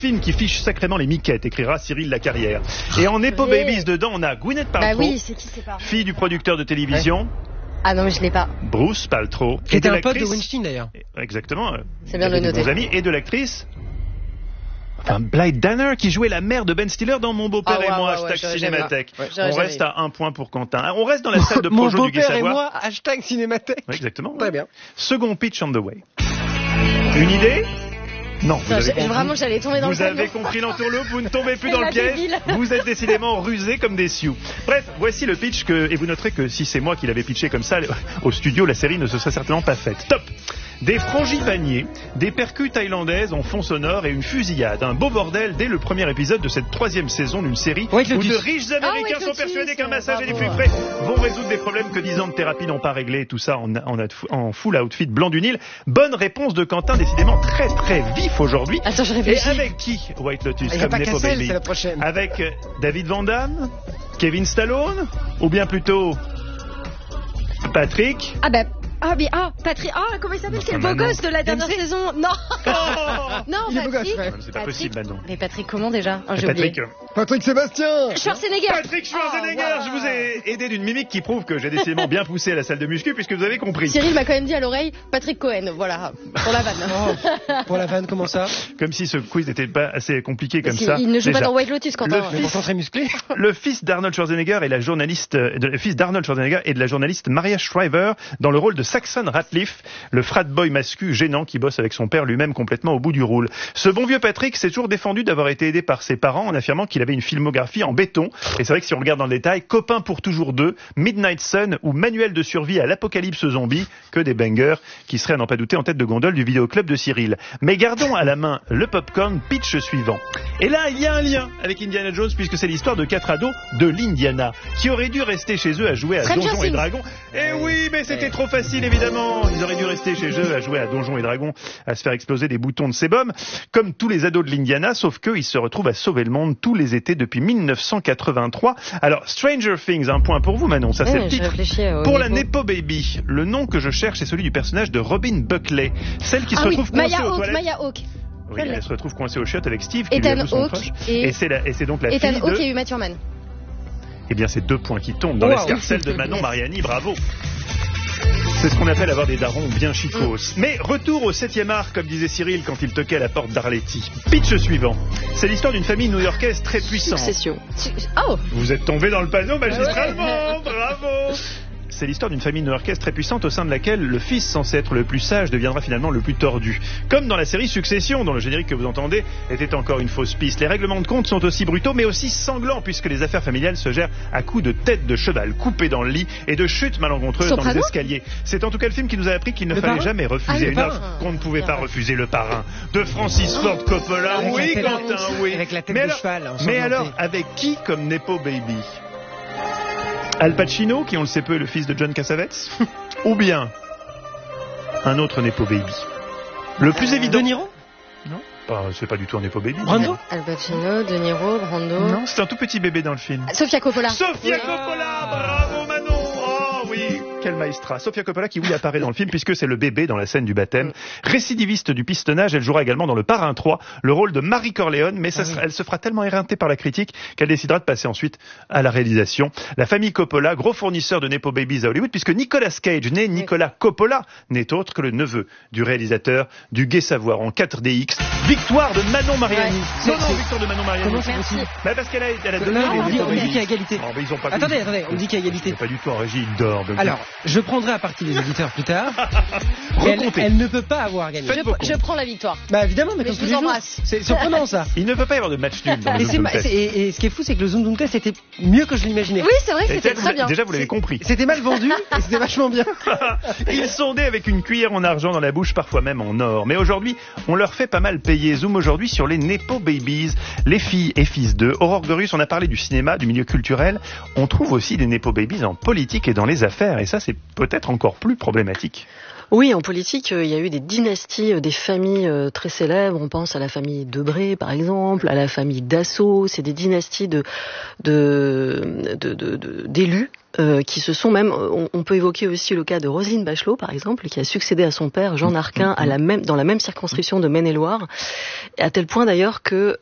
Film qui fiche sacrément les miquettes, écrira Cyril Lacarrière. Et en Nepo Babies dedans, on a Gwyneth Paltrow, Bah oui, c'est qui, c'est pas. fille du producteur de télévision. Ah non, mais je l'ai pas. Bruce Paltrow. Qui était de un pote de l'actrice- Weinstein d'ailleurs. Exactement. C'est bien de le des noter. bons amis. Et de l'actrice... Blythe Danner qui jouait la mère de Ben Stiller dans Mon beau-père Ah ouais, et moi, ouais, ouais, hashtag j'aurais Cinémathèque. jamais eu. Ouais, j'aurais On jamais reste eu. à 1 point pour Quentin. On reste dans la salle de Mon Projo du Gai beau-père et Savoir. moi, hashtag Cinémathèque. Ouais, exactement. Très bien. Second pitch on the way. Une idée? Non, vous avez compris. Vraiment, j'allais tomber dans le Vous avez panneau. compris l'entourloupe, vous ne tombez plus C'est dans le la piège. débile. Vous êtes décidément rusés comme des sioux. Bref, voici le pitch et vous noterez que si c'est moi qui l'avais pitché comme ça, au studio, la série ne se serait certainement pas faite. Top! Des frangipaniers, des percus thaïlandaises en fond sonore et une fusillade. Un beau bordel dès le premier épisode de cette 3e saison d'une série White où Lotus. de riches Américains White sont Lotus, persuadés qu'un massage et des bravo. plus frais vont résoudre des problèmes que 10 ans de thérapie n'ont pas réglés. Tout ça en full outfit blanc du Nil. Bonne réponse de Quentin, décidément très très vif aujourd'hui. Attends, je Et réfléchis. avec qui White Lotus Il n'y a comme pas Nepo Cassel, Baby? c'est la prochaine. Avec David Van Damme, Kevin Stallone, ou bien plutôt Patrick? Patrick. Ah, comment il s'appelle? C'est le beau Manon. gosse de la dernière saison. Non. Non, Il est beau Patrick. gosse, ouais. C'est pas possible, Manon. Mais Patrick, comment déjà? J'ai oublié. Patrick, Patrick Sébastien. Schwarzenegger. Patrick Schwarzenegger, Oh, wow. je vous ai aidé d'une mimique qui prouve que j'ai décidément bien poussé à la salle de muscu puisque vous avez compris. Cyril m'a quand même dit à l'oreille Patrick Cohen. Voilà, pour la vanne. Oh, pour la vanne, comment ça? Comme si ce quiz n'était pas assez compliqué comme Parce ça. qu'il ne joue pas déjà. dans White Lotus, Quentin. Mais pourtant très musclé. Le fils d'Arnold Schwarzenegger et la journaliste, le fils d'Arnold Schwarzenegger et de la journaliste Maria Shriver dans le rôle de Saxon Ratliff, le frat boy mascu gênant qui bosse avec son père lui-même complètement au bout du roule. Ce bon vieux Patrick s'est toujours défendu d'avoir été aidé par ses parents en affirmant qu'il avait une filmographie en béton. Et c'est vrai que si on regarde dans le détail, Copain pour toujours 2, Midnight Sun ou Manuel de survie à l'apocalypse zombie, que des bangers qui seraient à n'en pas douter en tête de gondole du vidéoclub de Cyril. Mais gardons à la main le popcorn, pitch suivant. Et là, il y a un lien avec Indiana Jones puisque c'est l'histoire de 4 ados de l'Indiana qui auraient dû rester chez eux à jouer à Stranger Donjons et Things. Dragons. Eh oui, mais c'était trop facile évidemment. Ils auraient dû rester chez eux à jouer à Donjons et Dragons, à se faire exploser des boutons de sébum, comme tous les ados de l'Indiana, sauf qu'eux, ils se retrouvent à sauver le monde tous les étés depuis 1983. Alors, Stranger Things, un point pour vous Manon, ça c'est le Je titre. réfléchis au Pour la Nepo. Nepo Baby, le nom que je cherche est celui du personnage de Robin Buckley, celle qui se Ah oui, retrouve coincée Maya aux Hawke, toilettes. Maya Hawke. Oui, elle se retrouve coincée aux chiottes avec Steve qui lui Ethan avoue son Hawke crush. et- Et c'est donc la Ethan fille Hawke de... et Uma Thurman. Eh bien, c'est 2 points qui tombent dans Wow. l'escarcelle de Manon Yes. Mariani, bravo. C'est ce qu'on appelle avoir des darons bien chicos. Mais retour au 7e art, comme disait Cyril quand il toquait à la porte d'Arletty. Pitch suivant. C'est l'histoire d'une famille new-yorkaise très puissante. Succession. Oh. Vous êtes tombé dans le panneau magistralement, bravo. C'est l'histoire d'une famille new-yorkaise très puissante au sein de laquelle le fils censé être le plus sage deviendra finalement le plus tordu. Comme dans la série Succession, dont le générique que vous entendez était encore une fausse piste. Les règlements de compte sont aussi brutaux mais aussi sanglants puisque les affaires familiales se gèrent à coups de tête de cheval coupée dans le lit et de chutes malencontreuses dans les Soprano escaliers. C'est en tout cas le film qui nous a appris qu'il ne Le fallait Parrain jamais refuser le une Parrain. offre qu'on ne pouvait Bien pas vrai. refuser. Le Parrain de Francis Ford Coppola. Avec Oui, la tête- Quentin, oui. avec la tête Mais de alors- cheval, Mais ensanglantée. alors, avec qui comme Nepo Baby? Al Pacino, qui on le sait peu est le fils de John Cassavetes, ou bien un autre Nepo Baby. Le plus évident. De Niro? Non, c'est pas du tout un Nepo Baby. Brando? Al Pacino, De Niro, Brando. Non, c'est un tout petit bébé dans le film. Sofia Coppola. Sofia Coppola, bravo Manon. Oh oui, quel maestra. Sofia Coppola qui oui apparaît dans le film puisque c'est le bébé dans la scène du baptême. Récidiviste du pistonnage, elle jouera également dans Le Parrain 3 le rôle de Marie Corleone, mais elle se fera tellement éreinter par la critique qu'elle décidera de passer ensuite à la réalisation. La famille Coppola, gros fournisseur de Nepo Babies à Hollywood, puisque Nicolas Cage, né Nicolas Coppola, n'est autre que le neveu du réalisateur du Gai Savoir en 4DX. Victoire de Manon Mariani. Ouais. Non, victoire de Manon Mariani. Comment c'est possible? Bah parce qu'elle a donné Non, les on dit Nepo qu'il Babies. y a égalité. Oh, mais ils ont pas Attendez, pu. on dit qu'il y a égalité. C'est pas du tout en régie, il dort. donc- Alors, je prendrai à partie les auditeurs plus tard. Recomptez. Elle ne peut pas avoir gagné. Faites vos comptes. Je prends la victoire. Bah évidemment, mais Mais comme je tous vous les jours. embrasse. C'est surprenant ça. Il ne peut pas y avoir de match nul dans le Et, Zoom Test. et ce qui est fou, c'est que le Zoom Test était mieux que je l'imaginais. Oui, c'est vrai que Et c'était très bien. Déjà, vous l'avez compris. C'était mal vendu et c'était vachement bien. Ils sondaient avec une cuillère en argent dans la bouche, parfois même en or. Mais aujourd'hui, on leur fait pas mal payer. Zoom aujourd'hui sur les Nepo Babies, les filles et fils d'eux. Aurore Gorus, on a parlé du cinéma, du milieu culturel. On trouve aussi des Nepo Babies en politique et dans les affaires. Et ça, c'est peut-être encore plus problématique. Oui, en politique, il y a eu des dynasties, des familles très célèbres. On pense à la famille Debré, par exemple, à la famille Dassault. C'est des dynasties d'élus. Qui se sont même, on peut évoquer aussi le cas de Roselyne Bachelot, par exemple, qui a succédé à son père, Jean Arquin, dans la même circonscription de Maine-et-Loire, à tel point d'ailleurs que